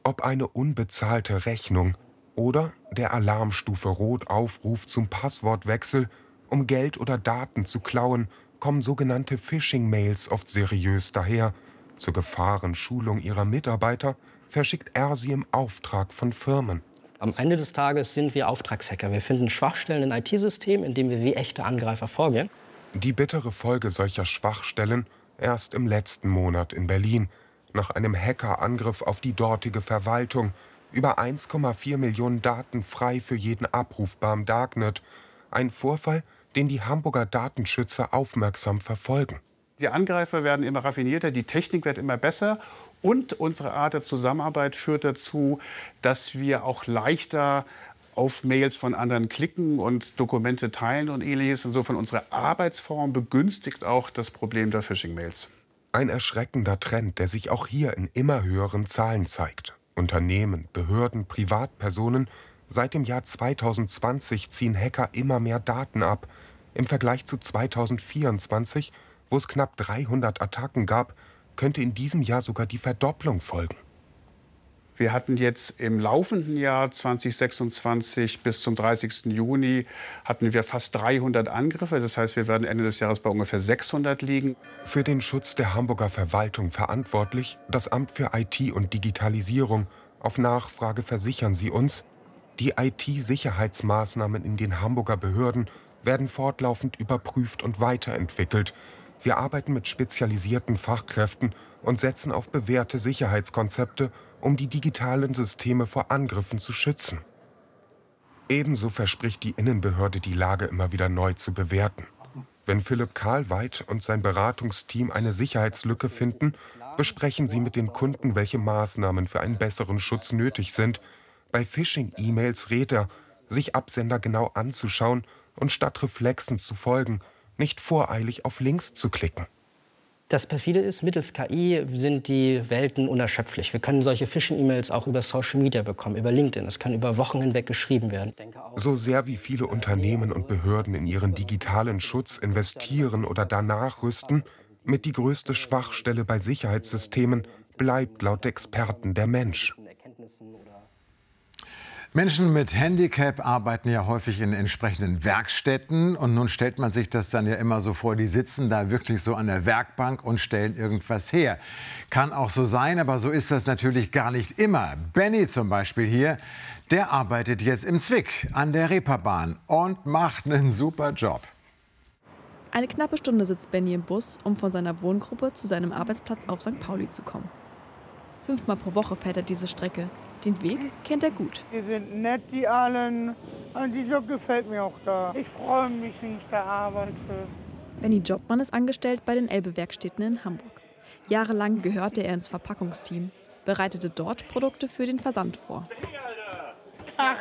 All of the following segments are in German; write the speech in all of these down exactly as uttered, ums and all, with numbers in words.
Ob eine unbezahlte Rechnung oder der Alarmstufe Rot Aufruf zum Passwortwechsel, um Geld oder Daten zu klauen, kommen sogenannte Phishing-Mails oft seriös daher. Zur Gefahrenschulung ihrer Mitarbeiter verschickt er sie im Auftrag von Firmen. Am Ende des Tages sind wir Auftragshacker. Wir finden Schwachstellen in I T-Systemen, in denen wir wie echte Angreifer vorgehen. Die bittere Folge solcher Schwachstellen erst im letzten Monat in Berlin. Nach einem Hackerangriff auf die dortige Verwaltung. Über eins Komma vier Millionen Daten frei für jeden abrufbar im Darknet. Ein Vorfall, den die Hamburger Datenschützer aufmerksam verfolgen. Die Angreifer werden immer raffinierter, die Technik wird immer besser und unsere Art der Zusammenarbeit führt dazu, dass wir auch leichter auf Mails von anderen klicken und Dokumente teilen und ähnliches. Insofern unsere Arbeitsform begünstigt auch das Problem der Phishing-Mails. Ein erschreckender Trend, der sich auch hier in immer höheren Zahlen zeigt. Unternehmen, Behörden, Privatpersonen. Seit dem Jahr zweitausendzwanzig ziehen Hacker immer mehr Daten ab. Im Vergleich zu zweitausendvierundzwanzig, wo es knapp dreihundert Attacken gab, könnte in diesem Jahr sogar die Verdopplung folgen. Wir hatten jetzt im laufenden Jahr zweitausendsechsundzwanzig bis zum dreißigsten Juni hatten wir fast dreihundert Angriffe. Das heißt, wir werden Ende des Jahres bei ungefähr sechshundert liegen. Für den Schutz der Hamburger Verwaltung verantwortlich das Amt für I T und Digitalisierung. Auf Nachfrage versichern sie uns, die I T-Sicherheitsmaßnahmen in den Hamburger Behörden werden fortlaufend überprüft und weiterentwickelt. Wir arbeiten mit spezialisierten Fachkräften und setzen auf bewährte Sicherheitskonzepte, um die digitalen Systeme vor Angriffen zu schützen. Ebenso verspricht die Innenbehörde, die Lage immer wieder neu zu bewerten. Wenn Philipp Karlweit und sein Beratungsteam eine Sicherheitslücke finden, besprechen sie mit den Kunden, welche Maßnahmen für einen besseren Schutz nötig sind. Bei Phishing-E-Mails rät er, sich Absender genau anzuschauen und statt Reflexen zu folgen, nicht voreilig auf Links zu klicken. Das perfide ist, mittels K I sind die Welten unerschöpflich. Wir können solche Phishing-E-Mails auch über Social Media bekommen, über LinkedIn. Es kann über Wochen hinweg geschrieben werden. So sehr wie viele Unternehmen und Behörden in ihren digitalen Schutz investieren oder danach rüsten, mit die größte Schwachstelle bei Sicherheitssystemen bleibt laut Experten der Mensch. Menschen mit Handicap arbeiten ja häufig in entsprechenden Werkstätten. Und nun stellt man sich das dann ja immer so vor, die sitzen da wirklich so an der Werkbank und stellen irgendwas her. Kann auch so sein, aber so ist das natürlich gar nicht immer. Benny zum Beispiel hier, der arbeitet jetzt im Zwick an der Reeperbahn und macht einen super Job. Eine knappe Stunde sitzt Benny im Bus, um von seiner Wohngruppe zu seinem Arbeitsplatz auf Sankt Pauli zu kommen. Fünfmal pro Woche fährt er diese Strecke. Den Weg kennt er gut. Die sind nett, die allen. Und die Job gefällt mir auch da. Ich freue mich, wenn ich da arbeite. Benny Jobmann ist angestellt bei den Elbe-Werkstätten in Hamburg. Jahrelang gehörte er ins Verpackungsteam, bereitete dort Produkte für den Versand vor. Ach,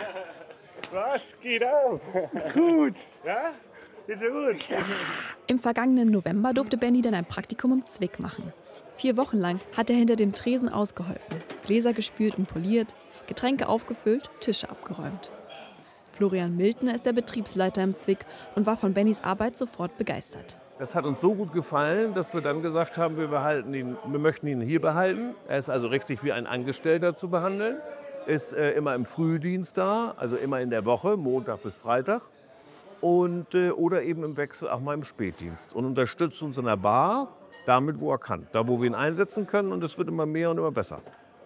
was geht auf? Gut. Ja? Ist ja gut. Ja. Im vergangenen November durfte Benny dann ein Praktikum im Zwick machen. Vier Wochen lang hat er hinter dem Tresen ausgeholfen, Gläser gespült und poliert, Getränke aufgefüllt, Tische abgeräumt. Florian Mildner ist der Betriebsleiter im Zwick und war von Bennys Arbeit sofort begeistert. Das hat uns so gut gefallen, dass wir dann gesagt haben, wir, behalten ihn, wir möchten ihn hier behalten. Er ist also richtig wie ein Angestellter zu behandeln. Ist äh, immer im Frühdienst da, also immer in der Woche, Montag bis Freitag. Und, äh, oder eben im Wechsel auch mal im Spätdienst. Und unterstützt uns in der Bar. Damit, wo er kann, da wo wir ihn einsetzen können, und es wird immer mehr und immer besser.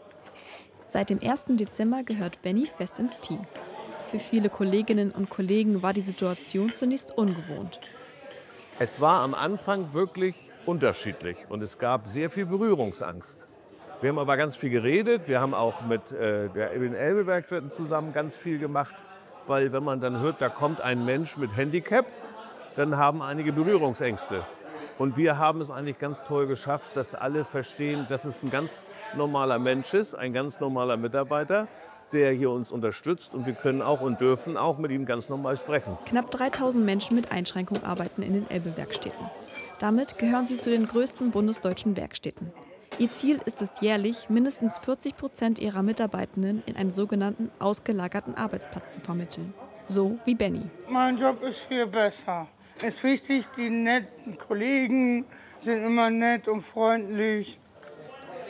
Seit dem ersten Dezember gehört Benny fest ins Team. Für viele Kolleginnen und Kollegen war die Situation zunächst ungewohnt. Es war am Anfang wirklich unterschiedlich und es gab sehr viel Berührungsangst. Wir haben aber ganz viel geredet, wir haben auch mit äh, den Elbe-Werkstätten zusammen ganz viel gemacht, weil wenn man dann hört, da kommt ein Mensch mit Handicap, dann haben einige Berührungsängste. Und wir haben es eigentlich ganz toll geschafft, dass alle verstehen, dass es ein ganz normaler Mensch ist, ein ganz normaler Mitarbeiter, der hier uns unterstützt. Und wir können auch und dürfen auch mit ihm ganz normal sprechen. Knapp dreitausend Menschen mit Einschränkung arbeiten in den Elbe-Werkstätten. Damit gehören sie zu den größten bundesdeutschen Werkstätten. Ihr Ziel ist es jährlich, mindestens vierzig Prozent ihrer Mitarbeitenden in einen sogenannten ausgelagerten Arbeitsplatz zu vermitteln. So wie Benny. Mein Job ist hier besser. Es ist wichtig, die netten Kollegen sind immer nett und freundlich.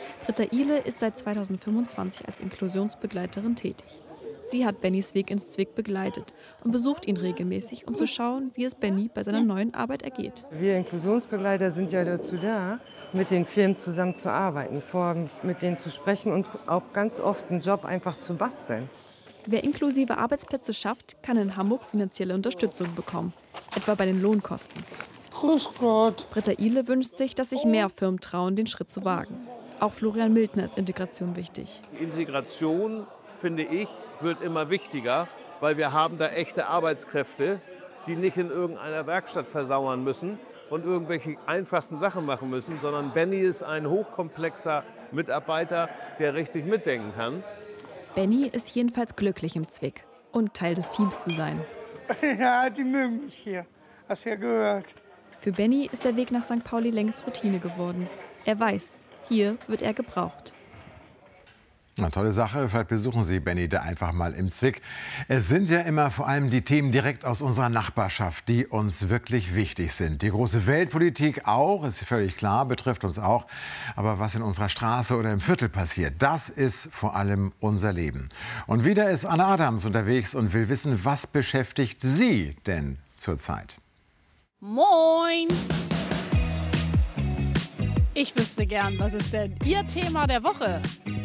Britta Ihle ist seit zweitausendfünfundzwanzig als Inklusionsbegleiterin tätig. Sie hat Bennys Weg ins Zwick begleitet und besucht ihn regelmäßig, um zu schauen, wie es Benny bei seiner neuen Arbeit ergeht. Wir Inklusionsbegleiter sind ja dazu da, mit den Firmen zusammenzuarbeiten, vor, mit denen zu sprechen und auch ganz oft einen Job einfach zu basteln. Wer inklusive Arbeitsplätze schafft, kann in Hamburg finanzielle Unterstützung bekommen, etwa bei den Lohnkosten. Grüß Gott. Britta Ihle wünscht sich, dass sich mehr Firmen trauen, den Schritt zu wagen. Auch Florian Mildner ist Integration wichtig. Die Integration, finde ich, wird immer wichtiger, weil wir haben da echte Arbeitskräfte, die nicht in irgendeiner Werkstatt versauern müssen und irgendwelche einfachsten Sachen machen müssen, sondern Benny ist ein hochkomplexer Mitarbeiter, der richtig mitdenken kann. Benny ist jedenfalls glücklich im Zwick und Teil des Teams zu sein. Ja, die mögen mich hier. Hast du ja gehört. Für Benny ist der Weg nach Sankt Pauli längst Routine geworden. Er weiß, hier wird er gebraucht. Eine tolle Sache. Vielleicht besuchen Sie Benny da einfach mal im Zwick. Es sind ja immer vor allem die Themen direkt aus unserer Nachbarschaft, die uns wirklich wichtig sind. Die große Weltpolitik auch, ist völlig klar, betrifft uns auch. Aber was in unserer Straße oder im Viertel passiert, das ist vor allem unser Leben. Und wieder ist Anna Adams unterwegs und will wissen, was beschäftigt Sie denn zurzeit? Moin! Ich wüsste gern, was ist denn Ihr Thema der Woche?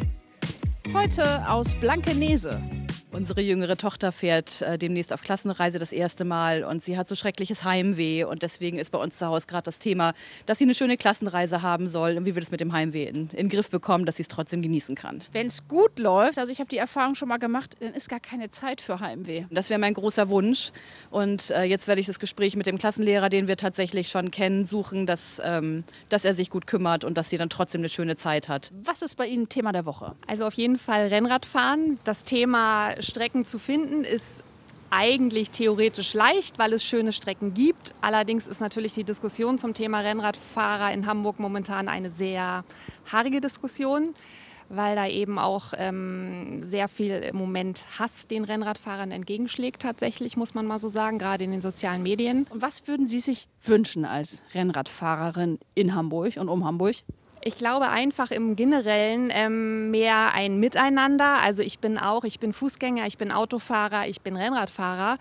Heute aus Blankenese. Unsere jüngere Tochter fährt äh, demnächst auf Klassenreise das erste Mal und sie hat so schreckliches Heimweh. Und deswegen ist bei uns zu Hause gerade das Thema, dass sie eine schöne Klassenreise haben soll und wie wir das mit dem Heimweh in, in den Griff bekommen, dass sie es trotzdem genießen kann. Wenn es gut läuft, also ich habe die Erfahrung schon mal gemacht, dann ist gar keine Zeit für Heimweh. Das wäre mein großer Wunsch. Und äh, jetzt werde ich das Gespräch mit dem Klassenlehrer, den wir tatsächlich schon kennen, suchen, dass, ähm, dass er sich gut kümmert und dass sie dann trotzdem eine schöne Zeit hat. Was ist bei Ihnen Thema der Woche? Also auf jeden Fall Rennradfahren. Das Thema Strecken zu finden ist eigentlich theoretisch leicht, weil es schöne Strecken gibt. Allerdings ist natürlich die Diskussion zum Thema Rennradfahrer in Hamburg momentan eine sehr haarige Diskussion, weil da eben auch ähm, sehr viel im Moment Hass den Rennradfahrern entgegenschlägt tatsächlich, muss man mal so sagen, gerade in den sozialen Medien. Und was würden Sie sich wünschen als Rennradfahrerin in Hamburg und um Hamburg? Ich glaube einfach im Generellen ähm, mehr ein Miteinander. Also ich bin auch, ich bin Fußgänger, ich bin Autofahrer, ich bin Rennradfahrer.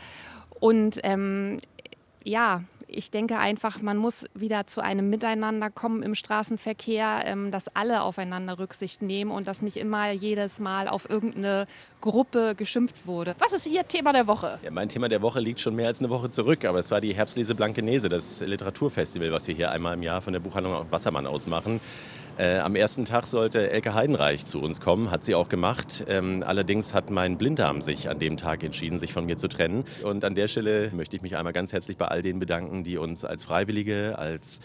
Und ähm, ja, ich denke einfach, man muss wieder zu einem Miteinander kommen im Straßenverkehr, ähm, dass alle aufeinander Rücksicht nehmen und dass nicht immer jedes Mal auf irgendeine Gruppe geschimpft wurde. Was ist Ihr Thema der Woche? Ja, mein Thema der Woche liegt schon mehr als eine Woche zurück, aber es war die Herbstlese Blankenese, das Literaturfestival, was wir hier einmal im Jahr von der Buchhandlung Wassermann aus machen. Äh, am ersten Tag sollte Elke Heidenreich zu uns kommen, hat sie auch gemacht. Ähm, allerdings hat mein Blinddarm sich an dem Tag entschieden, sich von mir zu trennen. Und an der Stelle möchte ich mich einmal ganz herzlich bei all denen bedanken, die uns als Freiwillige, als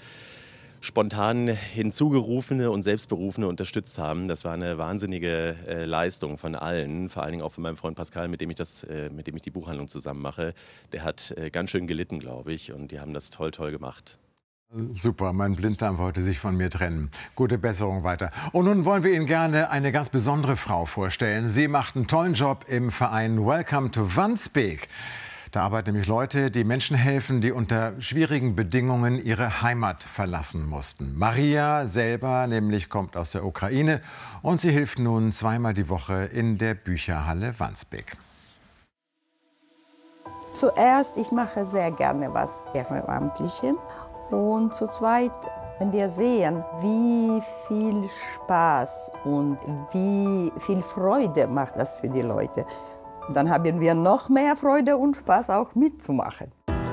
spontan hinzugerufene und Selbstberufene unterstützt haben. Das war eine wahnsinnige äh, Leistung von allen, vor allen Dingen auch von meinem Freund Pascal, mit dem ich, das, äh, mit dem ich die Buchhandlung zusammen mache. Der hat äh, ganz schön gelitten, glaube ich, und die haben das toll, toll gemacht. Super, mein Blinddarm wollte sich von mir trennen. Gute Besserung weiter. Und nun wollen wir Ihnen gerne eine ganz besondere Frau vorstellen. Sie macht einen tollen Job im Verein Welcome to Wandsbek. Da arbeiten nämlich Leute, die Menschen helfen, die unter schwierigen Bedingungen ihre Heimat verlassen mussten. Maria selber nämlich kommt aus der Ukraine und sie hilft nun zweimal die Woche in der Bücherhalle Wandsbek. Zuerst, ich mache sehr gerne was Ehrenamtliches. Und zu zweit, wenn wir sehen, wie viel Spaß und wie viel Freude macht das für die Leute, dann haben wir noch mehr Freude und Spaß auch mitzumachen.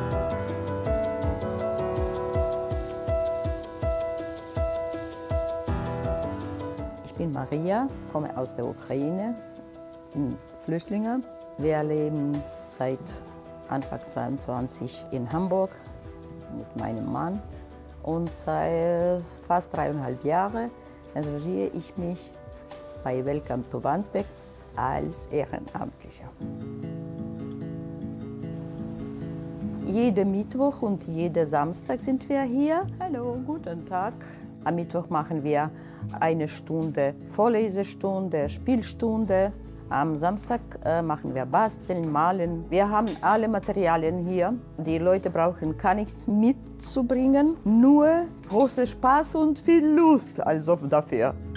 Ich bin Maria, komme aus der Ukraine, bin Flüchtlinge. Wir leben seit Anfang zweiundzwanzig in Hamburg mit meinem Mann. Und seit fast dreieinhalb Jahren engagiere ich mich bei Welcome to Wandsbek als Ehrenamtlicher. Jeden Mittwoch und jeden Samstag sind wir hier. Hallo, guten Tag. Am Mittwoch machen wir eine Stunde Vorlesestunde, Spielstunde. Am Samstag äh, machen wir Basteln, Malen. Wir haben alle Materialien hier. Die Leute brauchen gar nichts mitzubringen, nur großen Spaß und viel Lust also dafür.